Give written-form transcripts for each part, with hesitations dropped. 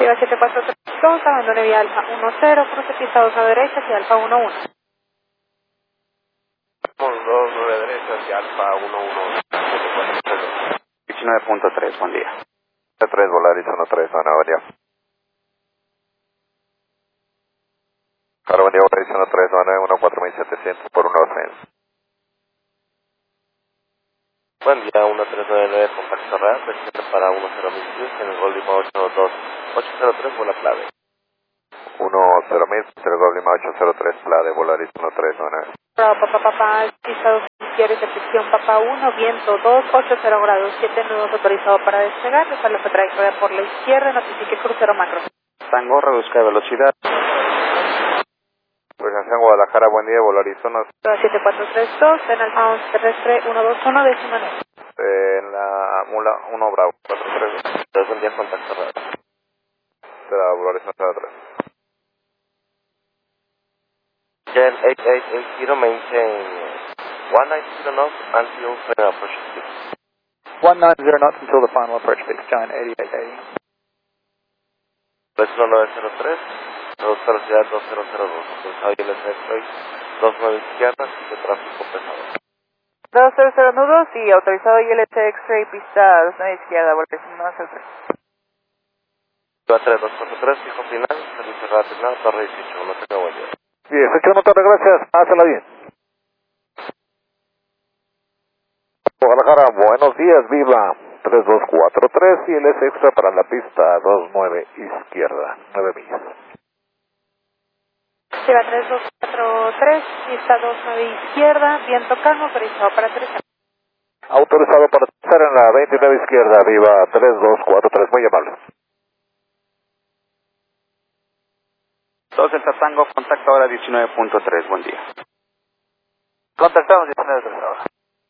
Siga 7432, abandone vía Alfa 10, cruce pista 2 a derecha hacia Alfa 11. 2 derecha hacia Alfa 11. 19.3, buen día. 3 Volaris 13, Ana María. Claro, buen día, Volaris 13, Ana 14700 por 1 Buen día, 1399, contacto real, presente para 100.000 en el gol Lima 803, vuela clave. 100.000, el gol Lima 803, clave, Volaris 13, Papá, pista 2 izquierda y recepción Papá 1, viento 2, 80 grados, 7 nudos autorizado para despegar, usar la trayectoria por la izquierda, notifique crucero macro. Tango, reduzca de velocidad. Presentación Guadalajara, buen día, Volaris 7432, en Alfa 11 terrestre 121, décima 9. en la mula 1 Bravo, 43. Buen día, contacto real. Será Volaris 13. Jen 8880, maintain 190 knots until final approach speed. 190 knots until the final approach speed, Giant 8880. 903, reductor velocidad 2002, autorizado ILS X-Ray, 29 izquierda, de tráfico pesado. 200 nudos y autorizado ILS X-Ray pista 29 izquierda, vuelve 103. 3243, fijo final, servicio final, torre 18, no tengo buen día. 18 notas, gracias, pásala bien. Guadalajara, buenos días, viva 3243 y el S extra para la pista 29 izquierda, 9 millas. Lleva 3243, pista 29 izquierda, viento calmo, autorizado para aterrizar. Autorizado para aterrizar en la 29 izquierda, viva 3243, muy amable. 2 Delta Tango, contacto ahora 19.3, buen día. Contactamos 19 ahora.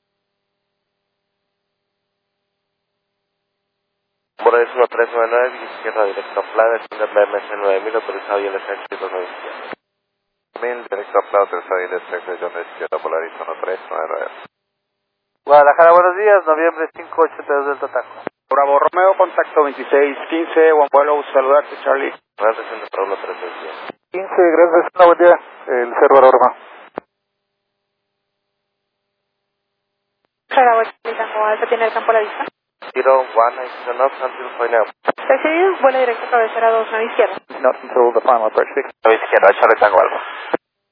Volaris 1399, izquierda directo a Playa, estándar BMS 9000, autorizado y el SX 29 izquierda. 1000, directo a Playa, autorizado y el SX 29 izquierda, Volaris 1399. Guadalajara, buenos días, noviembre 582 del Totaco. Bravo Romeo, contacto 2615, buen vuelo, saludarte Charlie. Buenas desciende para 1310. 15, gracias, buen día, el Cerro Aroma. Jarabe, Tango Alfa, ¿tiene el campo a la vista? 0190 knots until final. Seguido, vuela directo a cabecera 29 izquierda. Not until the final approach speed. Izquierda, Charlie Tango Alfa.